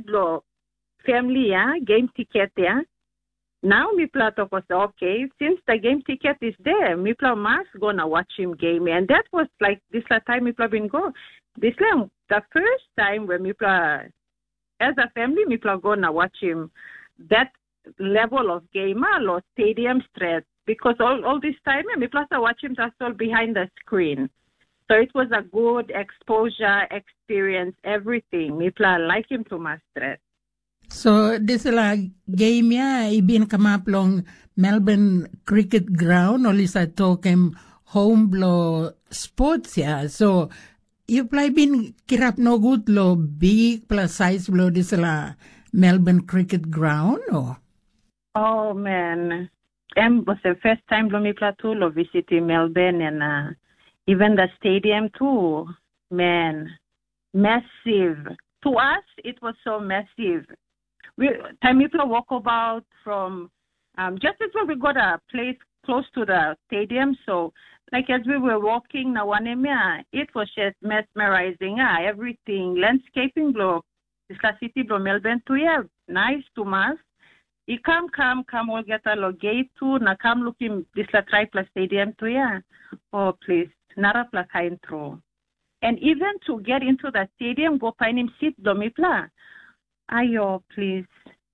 side lo family, game ticket, Now Mipla talk was okay, since the game ticket is there, Mipla must gonna watch him game. And that was like this la time Mipla been go. This la the first time when Mipla as a family Mipla gonna watch him that level of game or stadium stress because all this time Mipla watch him that's all behind the screen. So it was a good exposure, experience, everything. Mipla like him too much stress. So, this la game ya, ibin kamaplong Melbourne Cricket Ground, o lisa tokem home blow sports ya. So, you play bin kirap no good lo big plus size blow this la Melbourne Cricket Ground, o? Oh, man. Was the first time lo mi play too lo visiting Melbourne and even the stadium too. Man, massive. To us, it was so massive. Time people walk about from just as well we got a place close to the stadium, so like as we were walking now it was just mesmerizing, everything, landscaping blow, this la city blow Melbourne too, nice to mas. You come all get a lo gate too, na come looking this la tripla stadium too, Oh please, nara pla kind through. And even to get into the stadium, go find him seat blow mipla. Ayo, please.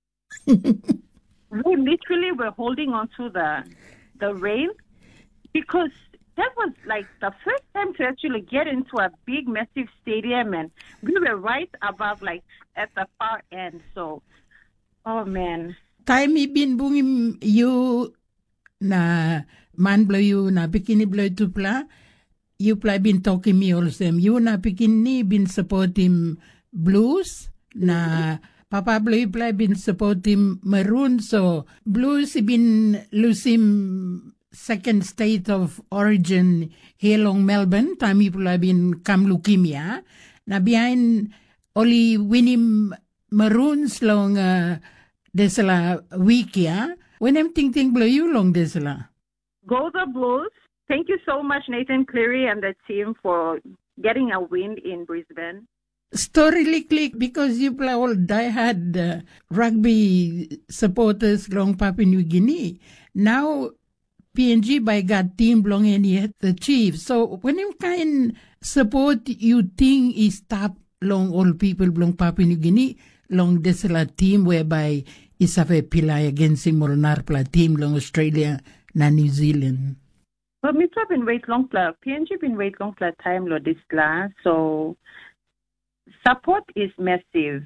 We literally were holding on to the rail because that was like the first time to actually get into a big, massive stadium, and we were right above, like at the far end. So, oh man. Time ibin bungim you na man blow you na bikini blow tupla, you play been talking me also. You na bikini been supporting Blues. Na Papa Blue play been supporting Maroon, so Blues been losing second state of origin here along Melbourne. Time people have been come leukemia. Na behind only winning Maroons long desala week, When I'm thinking Blue you long desala. Go the Blues. Thank you so much, Nathan Cleary and the team for getting a win in Brisbane. Story click because you play all diehard rugby supporters long Papua New Guinea. Now PNG by God team belong in yet the Chiefs. So when you kind support you think is top long all people belong Papua New Guinea long desala team whereby is have a pillar against him or narpla team long Australia na New Zealand. Well, me been wait long pla PNG been wait long pla time lo this class so. Support is massive.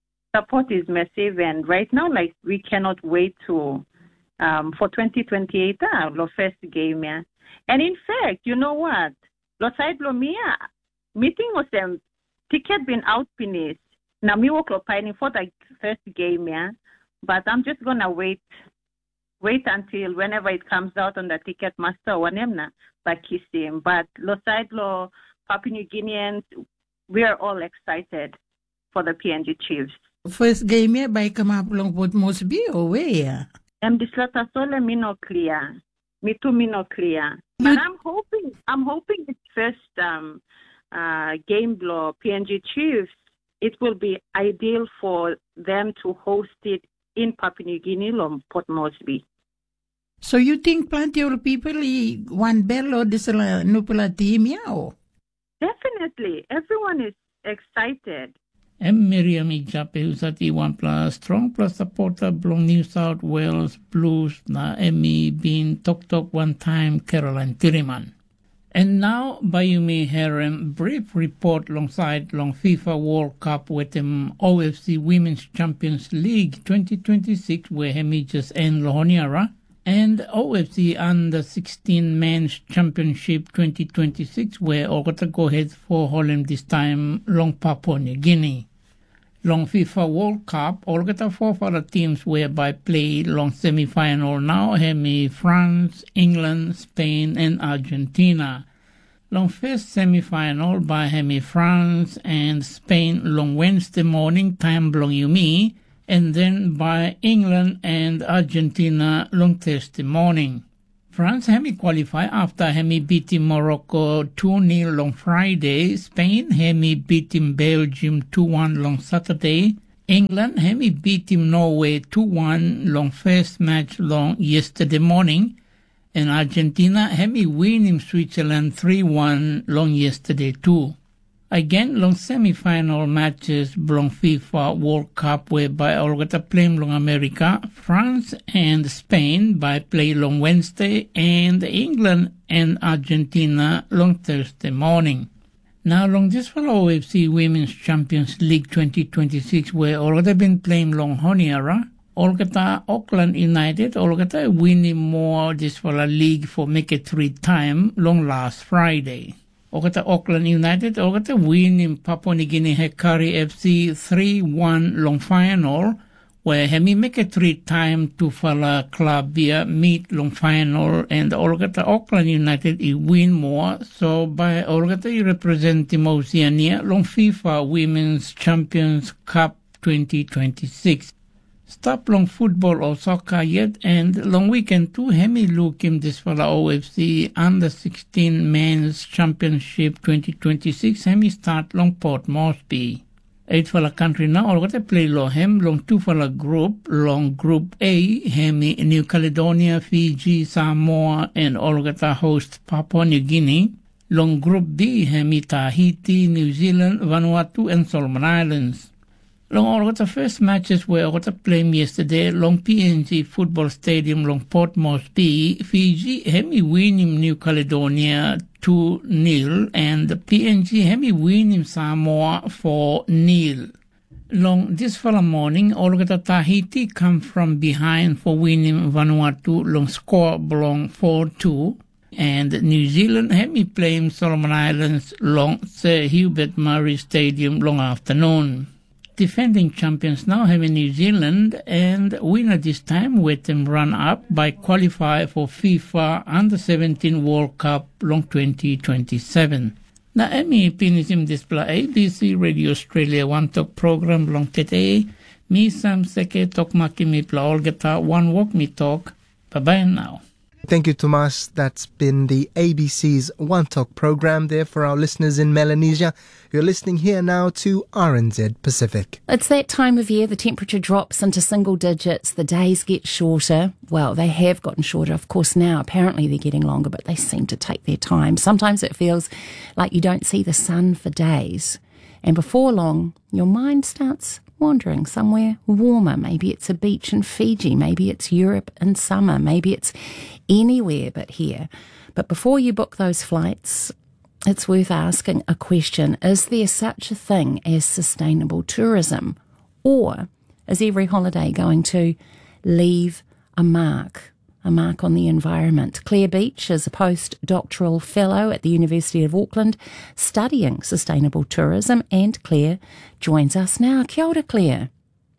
And right now, like, we cannot wait to for 2028, the first game, And in fact, you know what? Lo side lo mia meeting was them ticket been out finished. Now me work lo pining for the first game, But I'm just gonna wait until whenever it comes out on the ticket master or whatever, but kiss him. But lo side lo Papua New Guineans. We are all excited for the PNG Chiefs. First game by Kamapulong Port Moresby or where? This letter sole me no clear. Me too me no clear. But I'm hoping this first game blow PNG Chiefs, it will be ideal for them to host it in Papua New Guinea or Port Moresby. So you think plenty of people want bello this nupula team, Definitely. Everyone is excited. I'm Miriam Ijape, usati one plus strong plus supporter belong New South Wales Blues na Emmy been talk one time Caroline Tiriman. And now Bayumi Harem brief report alongside long FIFA World Cup with them OFC Women's Champions League 2026 where Hemi just end Lohoniara. And OFC Under-16 Men's Championship 2026, where Ogata go ahead for Holland this time, long Papua New Guinea. Long FIFA World Cup, Ogata 4 for the teams whereby play long semi-final now, Hemi France, England, Spain, and Argentina. Long first semi-final by Hemi France and Spain long Wednesday morning, time belong Yumi, and then by England and Argentina long Thursday morning. France hemi qualify after hemi beating Morocco 2-0 on Friday. Spain hemi beating Belgium 2-1 on Saturday. England, Hemi beat Team Norway 2-1 long first match long yesterday morning. And Argentina, Hemi win in Switzerland 3-1 long yesterday too. Again, long semi-final matches long FIFA World Cup whereby Olgata play long America, France and Spain by play long Wednesday, and England and Argentina long Thursday morning. Now, long this for OFC Women's Champions League 2026, where Olgata been playing long Honiara, Olgata Auckland United, Olgata winning more this for a league for make it 3 time long last Friday. Olgata Auckland United, Olgata winning Papua New Guinea Hekari FC 3-1 long final, where Hemi make it 3 time to Fala Club via meet long final, and Olgata Auckland United win more, so by Olgata representing Oceania long FIFA Women's Champions Cup 2026. Stop long football or soccer yet, and long weekend too, Hemi looking this for the OFC Under 16 Men's Championship 2026, Hemi start long Port Moresby. 8 for the country now, Olgata play long hem, long 2 for the group, long group A, Hemi New Caledonia, Fiji, Samoa, and Olgata host Papua New Guinea. Long group B, Hemi Tahiti, New Zealand, Vanuatu, and Solomon Islands. Long Olgata first matches were Olgata playing yesterday, long PNG Football Stadium, long Port Moresby, Fiji, Hemi winning New Caledonia 2-0, and PNG Hemi winning Samoa 4-0. Long this fall morning, Olgata Tahiti come from behind for winning Vanuatu, long score belong 4-2. And New Zealand Hemi playing Solomon Islands, long Sir Hubert Murray Stadium, long afternoon. Defending champions now have in New Zealand, and winner this time with them run up by qualify for FIFA Under-17 World Cup long 2027. Na emi pinisim display ABC Radio Australia One Talk program long today. Mi sam seke tok maki mi pla Olgata One Walk me talk. Bye bye now. Thank you, Tomas. That's been the ABC's One Talk program there for our listeners in Melanesia. You're listening here now to RNZ Pacific. It's that time of year, the temperature drops into single digits, the days get shorter. Well, they have gotten shorter, of course, now. Apparently they're getting longer, but they seem to take their time. Sometimes it feels like you don't see the sun for days. And before long, your mind starts wandering somewhere warmer. Maybe it's a beach in Fiji. Maybe it's Europe in summer. Maybe it's anywhere but here. But before you book those flights, it's worth asking a question. Is there such a thing as sustainable tourism? Or is every holiday going to leave a mark on the environment? Claire Beach is a postdoctoral fellow at the University of Auckland studying sustainable tourism, and Claire joins us now. Kia ora, Claire.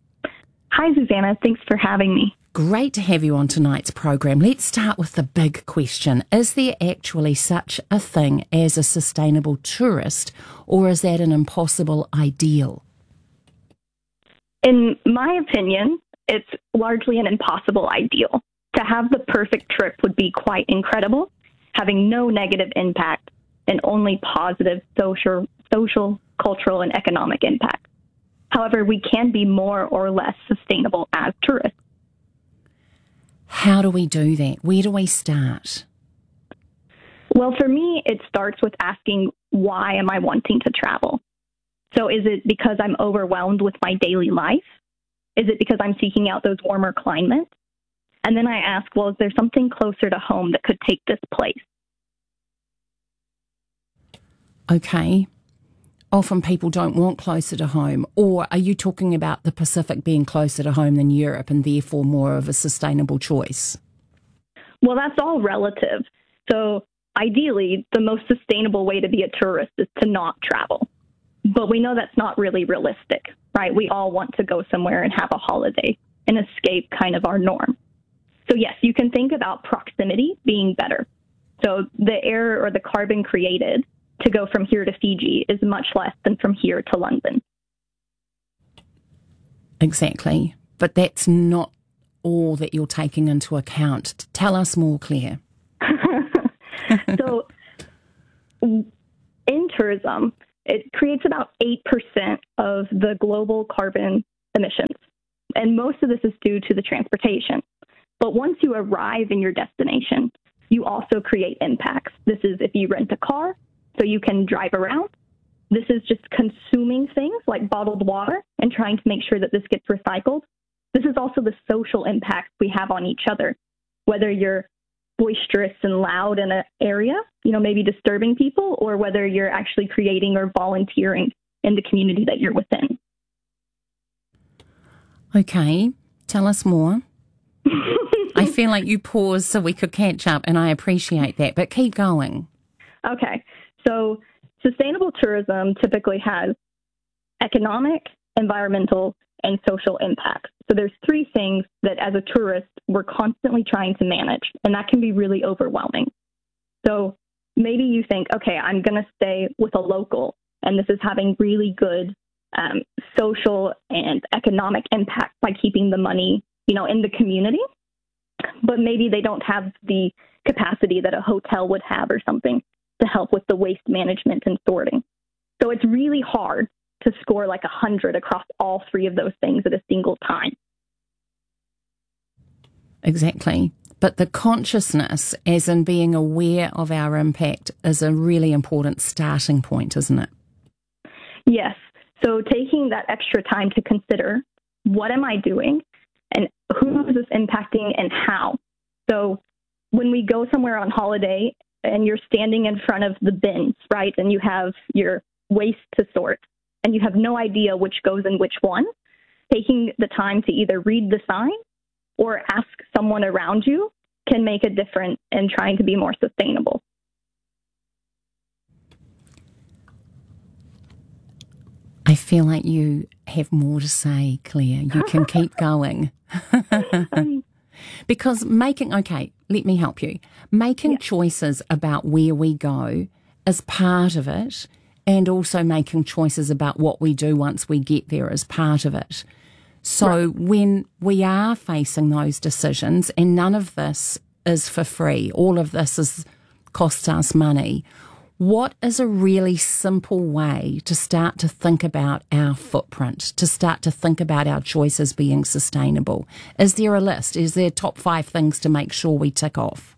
Hi, Susanna. Thanks for having me. Great to have you on tonight's program. Let's start with the big question. Is there actually such a thing as a sustainable tourist, or is that an impossible ideal? In my opinion, it's largely an impossible ideal. To have the perfect trip would be quite incredible, having no negative impact and only positive social, cultural, and economic impact. However, we can be more or less sustainable as tourists. How do we do that? Where do we start? Well, for me, it starts with asking, why am I wanting to travel? So is it because I'm overwhelmed with my daily life? Is it because I'm seeking out those warmer climates? And then I ask, well, is there something closer to home that could take this place? Okay. Often people don't want closer to home. Or are you talking about the Pacific being closer to home than Europe and therefore more of a sustainable choice? Well, that's all relative. So ideally, the most sustainable way to be a tourist is to not travel. But we know that's not really realistic, right? We all want to go somewhere and have a holiday and escape kind of our norm. So yes, you can think about proximity being better. So the air or the carbon created to go from here to Fiji is much less than from here to London. Exactly. But that's not all that you're taking into account. Tell us more, Claire. So in tourism, it creates about 8% of the global carbon emissions. And most of this is due to the transportation. But once you arrive in your destination, you also create impacts. This is if you rent a car, so you can drive around. This is just consuming things like bottled water and trying to make sure that this gets recycled. This is also the social impacts we have on each other, whether you're boisterous and loud in an area, maybe disturbing people, or whether you're actually creating or volunteering in the community that you're within. Okay, tell us more. I feel like you paused so we could catch up, and I appreciate that, but keep going. Okay, so sustainable tourism typically has economic, environmental, and social impacts. So there's three things that as a tourist, we're constantly trying to manage, and that can be really overwhelming. So maybe you think, okay, I'm going to stay with a local, and this is having really good social and economic impact by keeping the money, in the community. But maybe they don't have the capacity that a hotel would have or something to help with the waste management and sorting. So it's really hard to score like 100 across all three of those things at a single time. Exactly. But the consciousness, as in being aware of our impact, is a really important starting point, isn't it? Yes. So taking that extra time to consider, what am I doing and who is this impacting and how? So when we go somewhere on holiday and you're standing in front of the bins, right, and you have your waste to sort and you have no idea which goes in which one, taking the time to either read the sign or ask someone around you can make a difference in trying to be more sustainable. I feel like you have more to say, Claire. You can keep going. Because let me help you. Making choices about where we go is part of it, and also making choices about what we do once we get there is part of it. So when we are facing those decisions, and none of this is for free, all of this costs us money, what is a really simple way to start to think about our footprint, to start to think about our choices being sustainable? Is there a list? Is there top 5 things to make sure we tick off?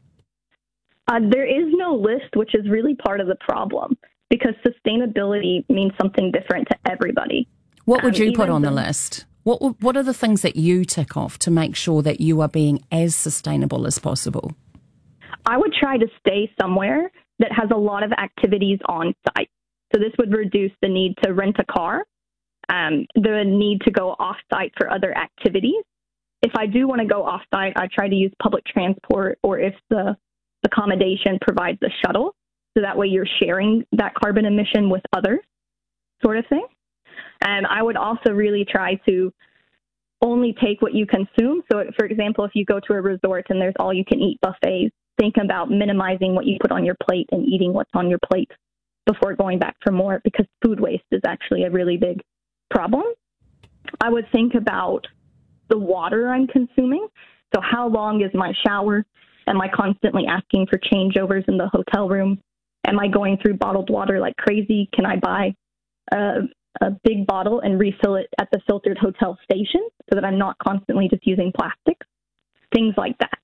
There is no list, which is really part of the problem, because sustainability means something different to everybody. What would you put on the list? What are the things that you tick off to make sure that you are being as sustainable as possible? I would try to stay somewhere that has a lot of activities on site. So this would reduce the need to rent a car, the need to go off site for other activities. If I do want to go off site, I try to use public transport, or if the accommodation provides a shuttle, so that way you're sharing that carbon emission with others, sort of thing. And I would also really try to only take what you consume. So, for example, if you go to a resort and there's all-you-can-eat buffets, think about minimizing what you put on your plate and eating what's on your plate before going back for more, because food waste is actually a really big problem. I would think about the water I'm consuming. So how long is my shower? Am I constantly asking for changeovers in the hotel room? Am I going through bottled water like crazy? Can I buy a big bottle and refill it at the filtered hotel station so that I'm not constantly just using plastic? Things like that.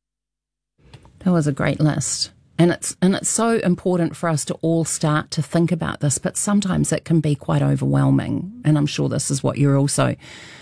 That was a great list. And it's so important for us to all start to think about this, but sometimes it can be quite overwhelming. And I'm sure this is what you're also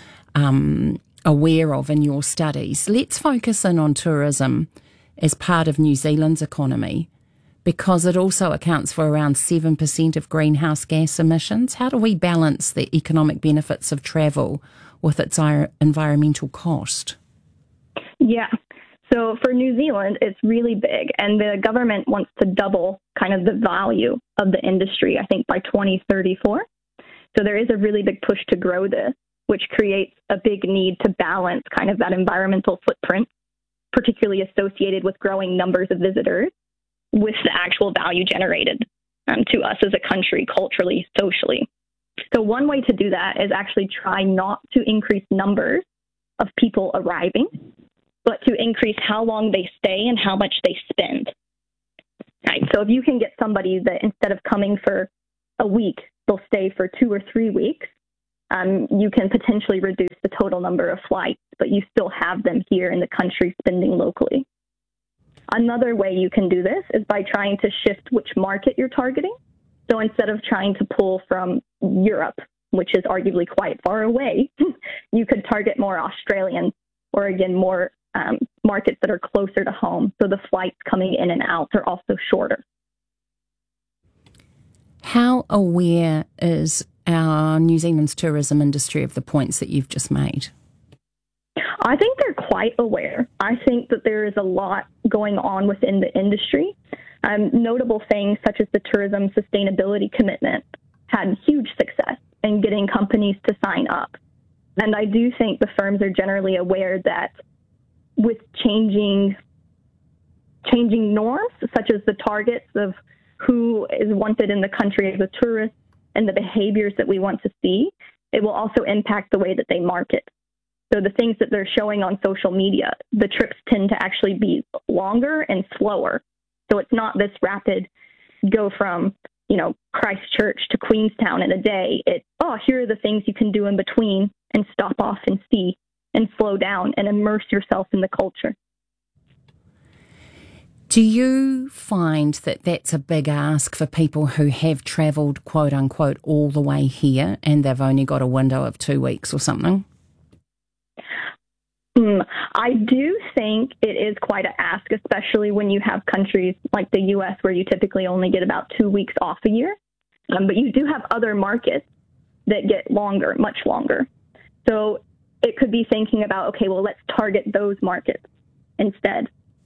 aware of in your studies. Let's focus in on tourism as part of New Zealand's economy, because it also accounts for around 7% of greenhouse gas emissions. How do we balance the economic benefits of travel with its environmental cost? Yeah. So for New Zealand, it's really big, and the government wants to double kind of the value of the industry, I think, by 2034. So there is a really big push to grow this, which creates a big need to balance kind of that environmental footprint, particularly associated with growing numbers of visitors, with the actual value generated to us as a country, culturally, socially. So one way to do that is actually try not to increase numbers of people arriving, but to increase how long they stay and how much they spend. Right. So if you can get somebody that instead of coming for a week, they'll stay for 2 or 3 weeks, you can potentially reduce the total number of flights, but you still have them here in the country spending locally. Another way you can do this is by trying to shift which market you're targeting. So instead of trying to pull from Europe, which is arguably quite far away, you could target more Australian or, again, more markets that are closer to home. So the flights coming in and out are also shorter. How aware is our New Zealand's tourism industry of the points that you've just made? I think they're quite aware. I think that there is a lot going on within the industry. Notable things such as the tourism sustainability commitment had huge success in getting companies to sign up. And I do think the firms are generally aware that with changing norms, such as the targets of who is wanted in the country as a tourist and the behaviors that we want to see, it will also impact the way that they market. So the things that they're showing on social media, the trips tend to actually be longer and slower. So it's not this rapid go from, Christchurch to Queenstown in a day. Here are the things you can do in between and stop off and see and slow down and immerse yourself in the culture. Do you find that that's a big ask for people who have travelled, quote unquote, all the way here and they've only got a window of 2 weeks or something? I do think it is quite an ask, especially when you have countries like the U.S. where you typically only get about 2 weeks off a year. But you do have other markets that get longer, much longer. So it could be thinking about, okay, well, let's target those markets instead.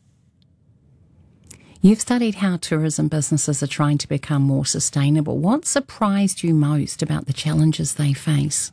You've studied how tourism businesses are trying to become more sustainable. What surprised you most about the challenges they face?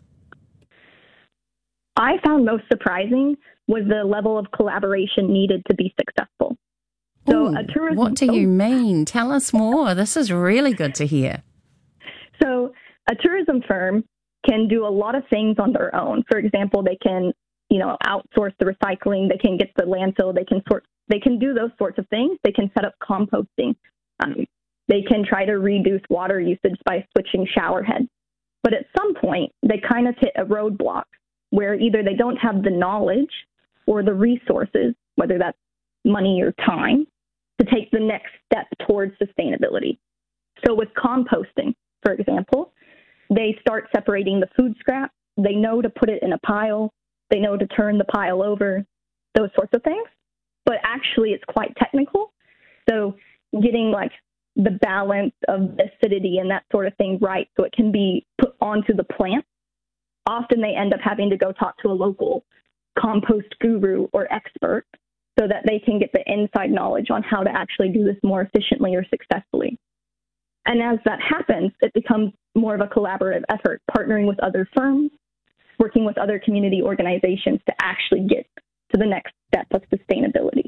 I found most surprising was the level of collaboration needed to be successful. So a tourism. What do you mean? Tell us more. This is really good to hear. So a tourism firm can do a lot of things on their own. For example, they can, outsource the recycling. They can get the landfill. They can do those sorts of things. They can set up composting. They can try to reduce water usage by switching shower heads. But at some point, they kind of hit a roadblock where either they don't have the knowledge or the resources, whether that's money or time, to take the next step towards sustainability. So with composting, for example, they start separating the food scrap. They know to put it in a pile. They know to turn the pile over, those sorts of things. But actually, it's quite technical. So getting the balance of acidity and that sort of thing right so it can be put onto the plant. Often they end up having to go talk to a local compost guru or expert so that they can get the inside knowledge on how to actually do this more efficiently or successfully. And as that happens, it becomes more of a collaborative effort, partnering with other firms, working with other community organizations to actually get to the next step of sustainability.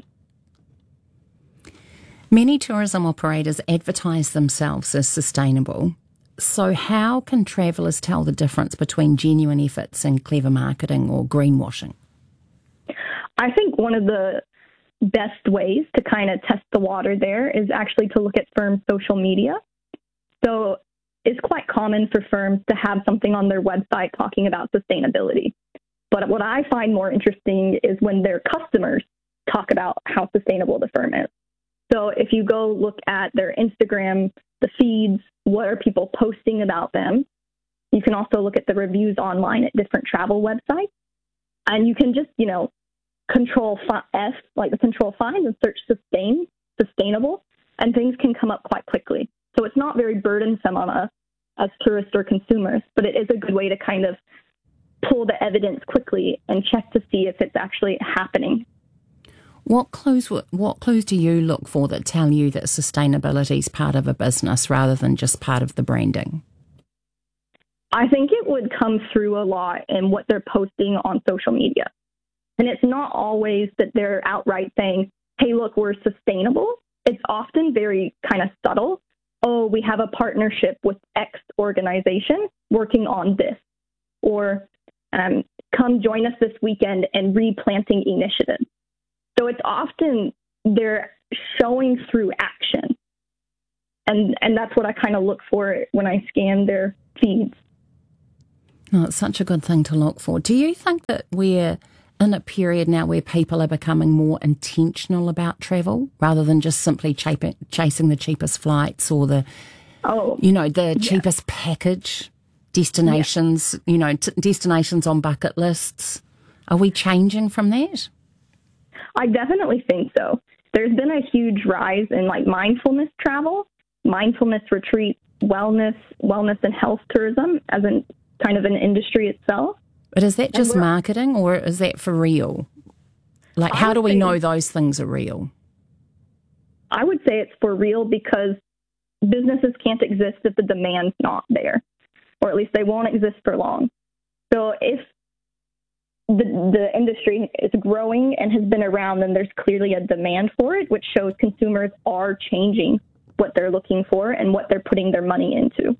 Many tourism operators advertise themselves as sustainable. So how can travellers tell the difference between genuine efforts and clever marketing or greenwashing? I think one of the best ways to kind of test the water there is actually to look at firms' social media. So it's quite common for firms to have something on their website talking about sustainability. But what I find more interesting is when their customers talk about how sustainable the firm is. So if you go look at their Instagram, the feeds, what are people posting about them? You can also look at the reviews online at different travel websites. And you can just, control F, like the control find, and search sustainable, and things can come up quite quickly. So it's not very burdensome on us as tourists or consumers, but it is a good way to kind of pull the evidence quickly and check to see if it's actually happening. What clues do you look for that tell you that sustainability is part of a business rather than just part of the branding? I think it would come through a lot in what they're posting on social media. And it's not always that they're outright saying, hey, look, we're sustainable. It's often very kind of subtle. Oh, we have a partnership with X organization working on this. Or come join us this weekend in replanting initiative. So it's often they're showing through action. And that's what I kind of look for when I scan their feeds. Oh, it's such a good thing to look for. Do you think that we're in a period now where people are becoming more intentional about travel rather than just simply chasing the cheapest flights or the cheapest package destinations, destinations on bucket lists? Are we changing from that? I definitely think so. There's been a huge rise in like mindfulness travel, mindfulness retreats, wellness and health tourism as an kind of an industry itself. But is that just marketing or is that for real? Like, how do we know those things are real? I would say it's for real because businesses can't exist if the demand's not there, or at least they won't exist for long. So if the industry is growing and has been around, then there's clearly a demand for it, which shows consumers are changing what they're looking for and what they're putting their money into.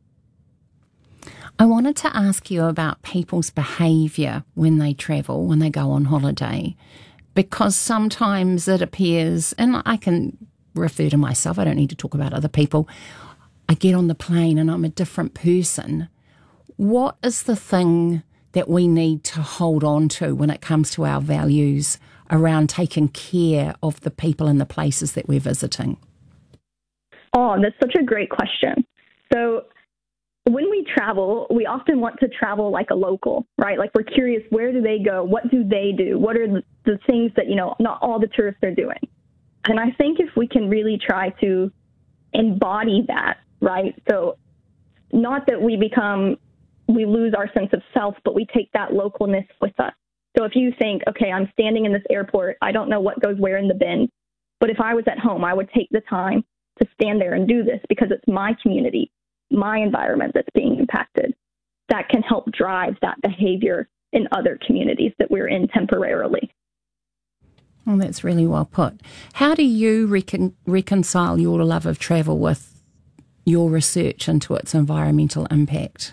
I wanted to ask you about people's behaviour when they travel, when they go on holiday, because sometimes it appears, and I can refer to myself, I don't need to talk about other people, I get on the plane and I'm a different person. What is the thing that we need to hold on to when it comes to our values around taking care of the people and the places that we're visiting? Oh, that's such a great question. So when we travel, we often want to travel like a local, right? Like we're curious, where do they go? What do they do? What are the things that, not all the tourists are doing? And I think if we can really try to embody that, right? So not that we lose our sense of self, but we take that localness with us. So if you think, okay, I'm standing in this airport, I don't know what goes where in the bin, but if I was at home, I would take the time to stand there and do this because it's my community, my environment that's being impacted. That can help drive that behavior in other communities that we're in temporarily. Well, that's really well put. How do you reconcile your love of travel with your research into its environmental impact?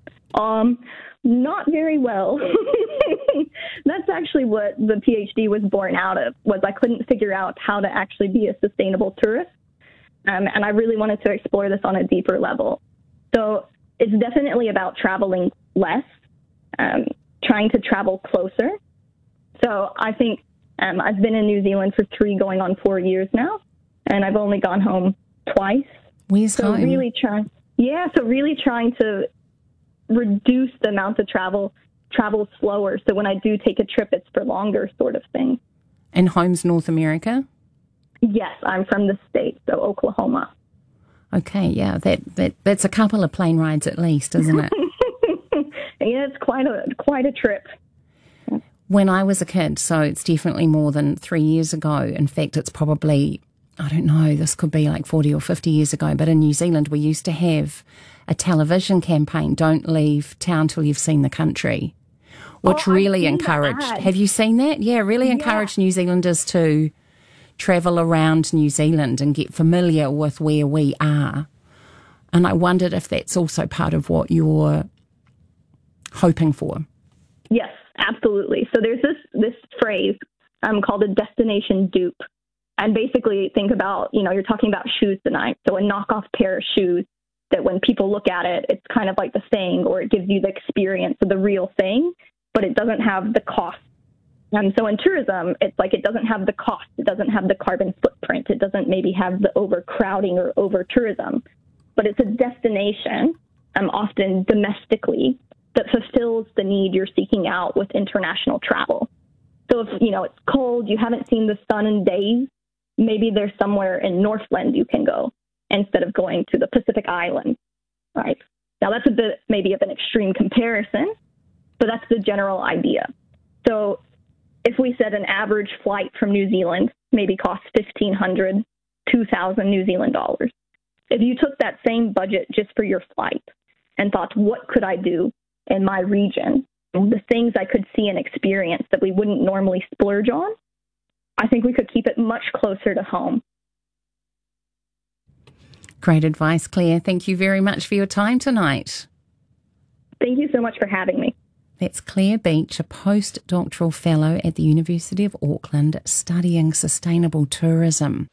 Not very well. That's actually what the PhD was born out of, was I couldn't figure out how to actually be a sustainable tourist. And I really wanted to explore this on a deeper level. So it's definitely about traveling less, trying to travel closer. So I think I've been in New Zealand for 3 going on 4 years now, and I've only gone home twice. Where's home? Really trying to reduce the amount of travel slower. So when I do take a trip, it's for longer sort of thing. And home's North America? Yes, I'm from the state, so Oklahoma. Okay, yeah, that's a couple of plane rides at least, isn't it? Yeah, it's quite a trip. When I was a kid, so it's definitely more than 3 years ago. In fact, it's probably, I don't know, this could be like 40 or 50 years ago, but in New Zealand we used to have a television campaign, Don't Leave Town Till You've Seen the Country, which really encouraged, have you seen that? Yeah, really encouraged New Zealanders to travel around New Zealand and get familiar with where we are. And I wondered if that's also part of what you're hoping for. Yes, absolutely. So there's this phrase called a destination dupe. And basically think about, you're talking about shoes tonight. So a knockoff pair of shoes that when people look at it, it's kind of like the thing, or it gives you the experience of the real thing, but it doesn't have the cost. So in tourism, it's like it doesn't have the cost. It doesn't have the carbon footprint. It doesn't maybe have the overcrowding or over-tourism. But it's a destination, often domestically, that fulfills the need you're seeking out with international travel. So if, it's cold, you haven't seen the sun in days, maybe there's somewhere in Northland you can go instead of going to the Pacific Islands, right? Now, that's a bit maybe of an extreme comparison, but that's the general idea. So if we said an average flight from New Zealand maybe costs $1,500, $2,000 New Zealand dollars. If you took that same budget just for your flight and thought, what could I do in my region, the things I could see and experience that we wouldn't normally splurge on, I think we could keep it much closer to home. Great advice, Claire. Thank you very much for your time tonight. Thank you so much for having me. That's Claire Beach, a postdoctoral fellow at the University of Auckland, studying sustainable tourism.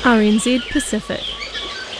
RNZ Pacific.